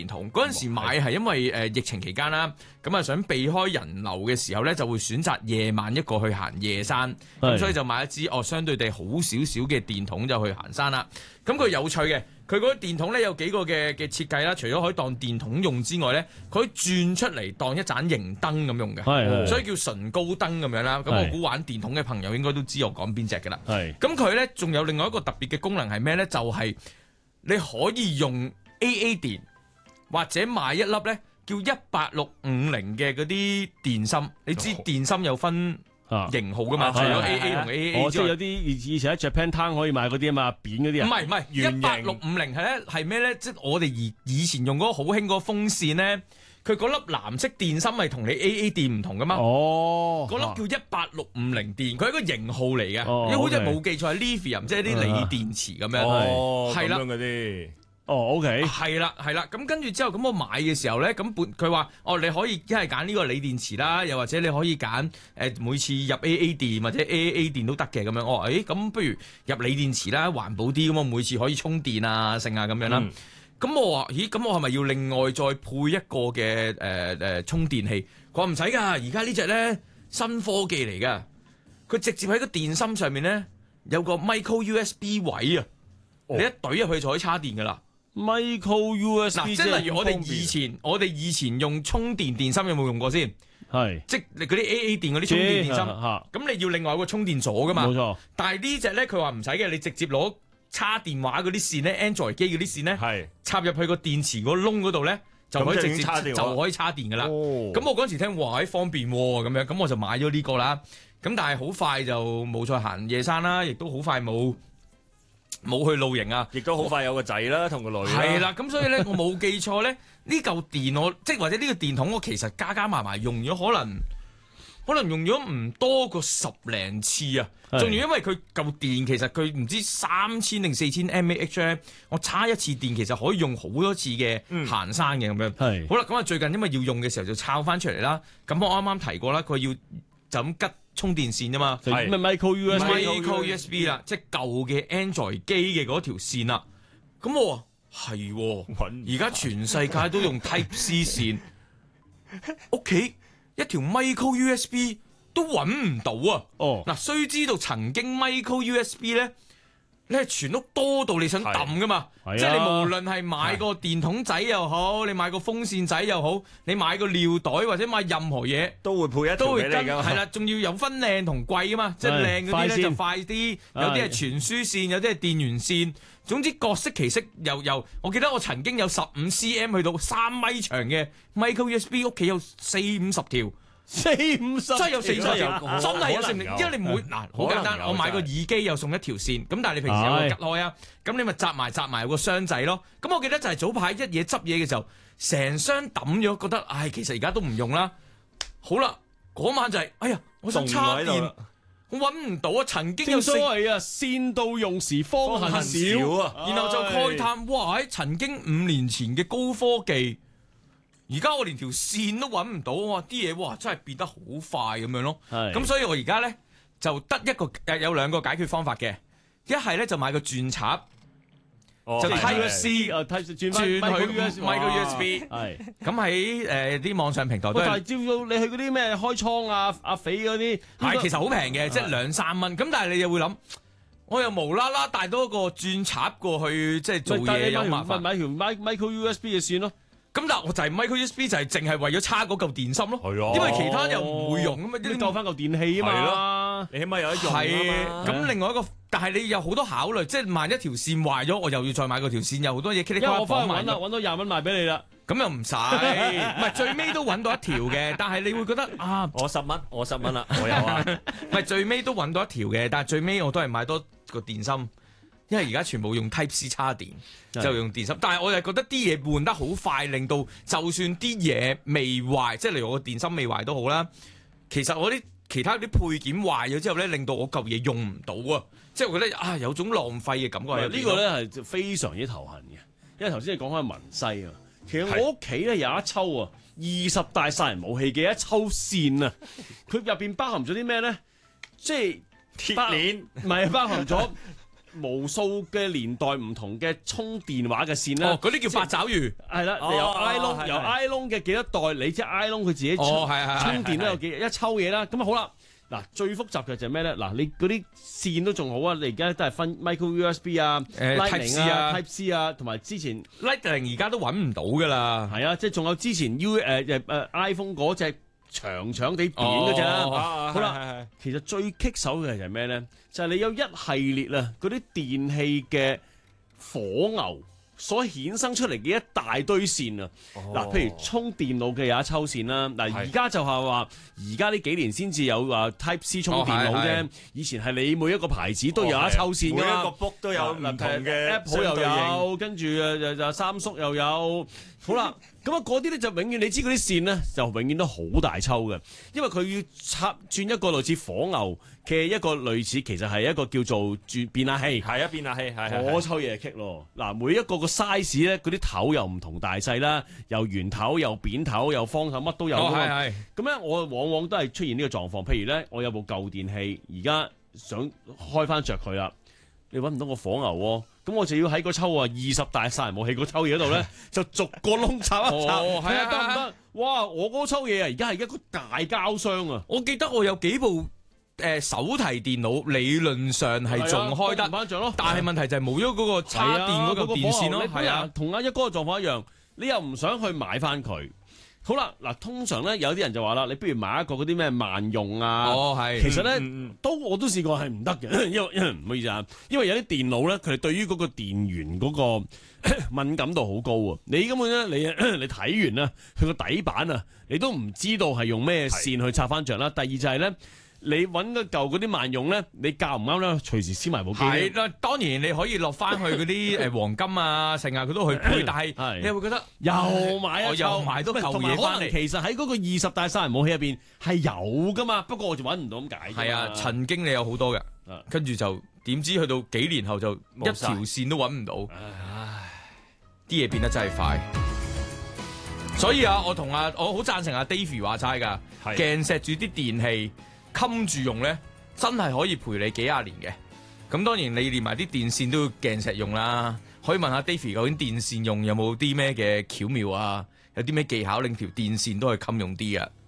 電筒。嗰陣時買係因為疫情期間啦，咁啊想避開人流嘅時候咧，就會選擇夜晚一個去行夜山，咁所以就買一支相對地好少少嘅電筒就去行山啦。咁佢有趣嘅，佢嗰個電筒咧有幾個嘅設計啦，除咗可以當電筒用之外咧，佢可以轉出嚟當一盞熒燈咁用嘅，所以叫純高燈咁樣啦。咁我估玩電筒嘅朋友應該都知我講邊隻㗎啦。咁佢咧仲有另外一個特別嘅功能係咩咧？就係你可以用 AA 電或者買一粒咧叫18650嘅嗰啲電芯。你知電芯有分型號噶嘛？除咗 AA 同 AAA 之外， 即係有啲以前喺 Japan Town 可以買嗰啲啊嘛，扁嗰啲啊。 唔係18650係咩咧？即係我哋以前用嗰個好興嗰個風扇咧，佢嗰粒藍色電芯係同你 AA 電唔同噶嘛？嗰粒叫18650電，佢係一個型號嚟嘅。你好似冇記錯係 Lithium， 即係啲鋰電池咁樣。係啦，咁樣嗰啲。 OK， 係啦，咁跟住之後，咁我買嘅時候咧，咁佢話你可以一係揀呢個鋰電池啦，又或者你可以揀每次入 AA 電或者 AAA 電都得嘅咁樣。我話咁不如入鋰電池啦，環保啲咁，我每次可以充電啊，剩啊咁樣啦。咁我話咁我係咪要另外再配一個嘅充電器？佢話唔使㗎，而家呢隻咧新科技嚟㗎，佢直接喺個電芯上面咧有個 micro USB 位啊，你一懟入去就可以插電㗎啦。 Micro USB 即係例如我哋以前用充電電芯有冇用過先？係，即係嗰啲 AA 電嗰啲充電電芯，咁你要另外一個充電座噶嘛？冇錯。但係呢隻咧，佢話唔使嘅，你直接攞插電話嗰啲線咧 ，Android 機嗰啲線咧，插入去個電池個窿嗰度咧，就可以直接就可以插電噶啦。咁我嗰陣時聽話方便咁樣，咁我就買咗呢個啦。咁但係好快就冇再行夜山啦，亦都好快冇去露營啊， 亦都好快有個仔啦，同個女係啦，咁所以咧，我冇記錯咧，呢嚿電即係或者呢個電筒，我其實加埋用咗可能用咗唔多過10零次啊，仲要因為佢嚿電其實佢唔知3000定4000 mAh 咧，我插一次電其實可以用好多次嘅行山嘅咁樣。係好啦，咁啊最近因為要用嘅時候就抄翻出嚟啦。咁我啱啱提過啦，佢要就咁吉充電線啫嘛， 係咩 micro USB 啦，即係舊嘅 Android 機嘅嗰條線啦。咁我話係，而家全世界都用 Type C 線，屋企一條 micro USB 都揾唔到啊！嗱，須知道曾經 micro USB 咧，你係全屋多到你想抌噶嘛？即係你無論係買個電筒仔又好，你買個風扇仔又好，你買個尿袋或者買任何嘢都會配一條俾你㗎嘛。 係啦，仲要有分靚同貴啊嘛！即係靚嗰啲咧就快啲，有啲係傳輸線，有啲係電源線。總之各式其式，又我記得我曾經有15cm 去到3米長嘅 micro USB， 屋企有40-50條。 40-50 真係有40條，真係有40條，因為你每好簡單，我買個耳機又送一條線，咁但係你平時有個吉開啊，咁你咪紮埋個箱仔咯。咁我記得就係早排一嘢執嘢嘅時候，成箱抌咗，覺得其實而家都唔用啦。好啦，嗰晚就係，我想插電，我揾唔到啊！曾經有所謂啊，線到用時方恨少啊， 然後就慨嘆，哇！曾經5年前嘅高科技。而家我連條線都揾唔到，哇！啲嘢真係變得好快咁樣咯。咁所以我而家咧就得有2個解決方法嘅，一係咧就買個轉插，就 Type C 轉去 micro USB。係咁喺啲網上平台都係。但係照到你去嗰啲咩開倉啊、阿肥嗰啲，其實好平嘅，即係2-3蚊。咁但係你又會諗，我又無啦啦帶多個轉插過去，即係做嘢有麻煩。 買條 micro USB 嘅線咯。 咁但我就係 micro USB 就係淨係為咗插嗰嚿電芯咯，因為其他又唔會用咁嘛，你救翻嚿電器啊嘛， 你起碼有得用啊嘛。 咁另外一個，但係你有好多考慮，即係萬一條線壞咗，我又要再買嗰條線，有好多嘢。因為我翻去揾啦，揾到20蚊賣俾你啦，咁又唔使，唔係最尾都揾到一條嘅，但係你會覺得我10蚊，我10蚊啦，我有啊， 唔係最尾都揾到一條嘅，但係最尾我都係買多個電芯。因為而家全部用 Type C 插電，就用電芯，但係我又覺得啲嘢換得好快，令到就算啲嘢未壞，即係例如我個電芯未壞都好啦，其實我啲其他啲配件壞咗之後咧，令到我嚿嘢用唔到啊！即係我覺得有種浪費嘅感覺。 呢個咧係非常之頭痕嘅，因為頭先你講開文西啊，其實我屋企咧有一抽啊20大殺人武器嘅一抽線啊，佢入邊包含咗啲咩咧？即係鐵鏈， 唔係包含咗。 無數嘅年代唔同嘅充電話嘅線啦。 哦，嗰啲叫八爪魚。 係啦， 哦由 iPhone 係由 iPhone 嘅幾多代，你知 iPhone 佢自己哦係充電都有一抽嘢啦。咁啊好啦，嗱最複雜嘅就係咩咧？嗱你嗰啲線都仲好啊，你而家都係分 micro USB 啊、 Type Lightning C 啊、 啊 Type C 啊，同埋之前 Lightning 而家都揾唔到㗎啦。 係啊，即係仲有之前 iPhone 嗰隻長長地扁嗰隻啦。 哦好啦，其實最棘手嘅就係咩咧？就係你有一系列啊嗰啲電器嘅火牛所衍生出嚟嘅一大堆線啊！嗱，譬如充電腦嘅有一抽線啦。嗱，而家就係話，而家呢幾年先至有話 Type C 充電腦啫。以前係你每一個牌子都有一抽線㗎嘛。 每一個 book 都有唔同嘅 Apple 又有，跟住就三叔又有。好啦，咁啊嗰啲咧就永遠你知嗰啲線咧就永遠都好大抽嘅，因為佢要插轉一個類似火牛嘅一個類似，其實係一個叫做變壓器。 係啊，變壓器係嗰抽嘢棘咯。嗱，每一個 size 咧，嗰啲頭又唔同大細啦，又圓頭又扁頭又方頭，乜都有㗎嘛。 係。 咁咧，我往往都係出現呢個狀況。譬如咧，我有部舊電器，而家想開翻着佢啦，你揾唔到個火牛喎。咁我就要喺個抽20大殺人武器個抽嘢嗰度咧，就逐個窿插一插，睇下得唔得？哇！我嗰抽嘢啊，而家係一個大膠箱啊！ 我記得我有幾部手提電腦，理論上係仲開得， 翻著咯。 但係問題就係冇咗嗰個插電嗰嚿電線咯。係啊， 同阿一哥嘅狀況一樣，你又唔想去買翻佢。好啦，嗱，通常咧有啲人就話啦，你不如買一個嗰啲咩萬用啊。 哦，係。 其實咧我都試過係唔得嘅，因為唔好意思啊，因為有啲電腦咧，佢哋對於嗰個電源嗰個敏感度好高啊。你根本咧，你睇完啦，佢個底板啊，你都唔知道係用咩線去插翻着啦。第二就係咧，你揾個舊嗰啲萬用咧，你校唔啱咧，隨時撕埋部機。 係啦，當然你可以落翻去嗰啲黃金啊，成啊，佢都去配，但係你會覺得又買一抽， 又買多嚿嘢翻嚟。 其實喺嗰個20大殺人武器入邊係有噶嘛，不過我就揾唔到咁解。 係啊，曾經你有好多嘅，跟住就點知去到幾年後就一條線都揾唔到。唉，啲嘢變得真係快。所以啊，我好贊成阿 Davy 話齋㗎，鏡錫住啲電器。冚住用咧，真係可以陪你幾廿年嘅。咁當然你連埋啲電線都要鏡石用啦。可以問下 Davy 究竟電線用有冇啲咩嘅巧妙啊？有啲咩技巧令條電線都係襟用啲嘅？